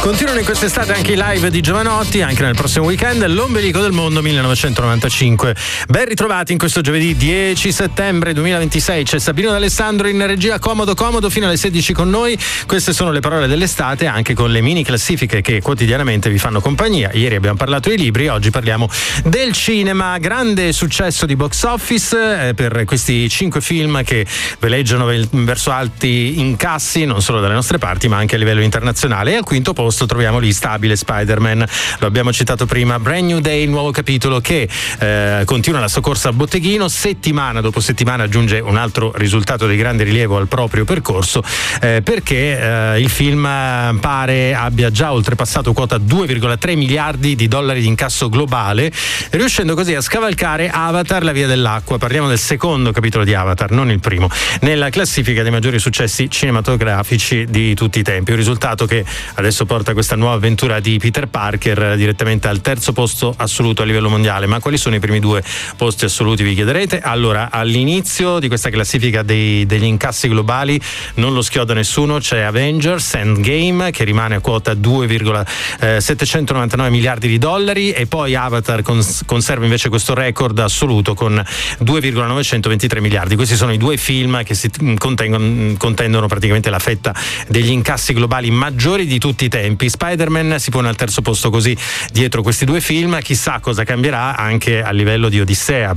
Continuano in quest'estate anche i live di Giovanotti, anche nel prossimo weekend, l'Ombelico del Mondo 1995. Ben ritrovati in questo giovedì 10 settembre 2026. C'è Sabino D'Alessandro in regia, comodo fino alle 16 con noi. Queste sono le parole dell'estate, anche con le mini classifiche che quotidianamente vi fanno compagnia. Ieri abbiamo parlato dei libri, oggi parliamo del cinema. Grande successo di box office per questi 5 film che veleggiano verso alti incassi, non solo dalle nostre parti ma anche a livello internazionale. E al quinto posto troviamo l'Instabile Spider-Man, lo abbiamo citato prima. Brand New Day, il nuovo capitolo che continua la sua corsa a botteghino, settimana dopo settimana aggiunge un altro risultato di grande rilievo al proprio percorso, perché il film pare abbia già oltrepassato quota 2,3 miliardi di dollari di incasso globale, riuscendo così a scavalcare Avatar, la via dell'acqua. Parliamo del secondo capitolo di Avatar, non il primo, nella classifica dei maggiori successi cinematografici di tutti i tempi. Un risultato che adesso porta questa nuova avventura di Peter Parker direttamente al terzo posto assoluto a livello mondiale. Ma quali sono i primi due posti assoluti, vi chiederete? Allora, all'inizio di questa classifica degli incassi globali non lo schioda nessuno, c'è Avengers Endgame che rimane a quota 2,799 miliardi di dollari, e poi Avatar conserva invece questo record assoluto con 2,923 miliardi. Questi sono i due film che si contendono praticamente la fetta degli incassi globali maggiori di tutti i tempi. Spider-Man si pone al terzo posto così dietro questi due film. Chissà cosa cambierà anche a livello di Odissea,